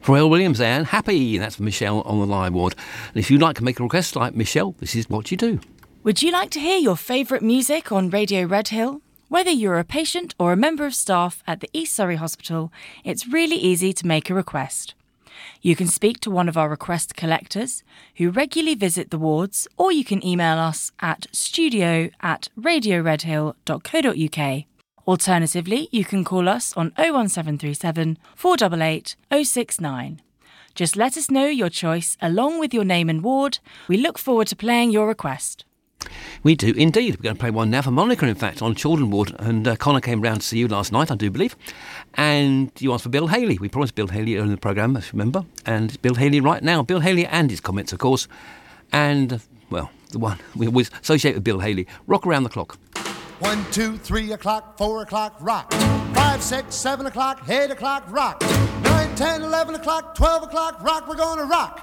Pharrell Williams there, and Happy. That's for Michelle on the live ward. And if you'd like to make a request like Michelle, this is what you do. Would you like to hear your favourite music on Radio Red Hill? Whether you're a patient or a member of staff at the East Surrey Hospital, it's really easy to make a request. You can speak to one of our request collectors who regularly visit the wards, or you can email us at studio@radioredhill.co.uk. Alternatively, you can call us on 01737 488 069. Just let us know your choice along with your name and ward. We look forward to playing your request. We do indeed. We're going to play one now for Monica, in fact, on Children Ward. And Connor came round to see you last night, I do believe. And you asked for Bill Haley. We promised Bill Haley earlier in the programme, if you remember. And it's Bill Haley right now. Bill Haley and his comments, of course. And, well, the one we always associate with Bill Haley. Rock Around the Clock. 1, 2, 3 o'clock, 4 o'clock, rock. 5, 6, 7 o'clock, 8 o'clock, rock. 9, 10, 11 o'clock, 12 o'clock, rock. We're going to rock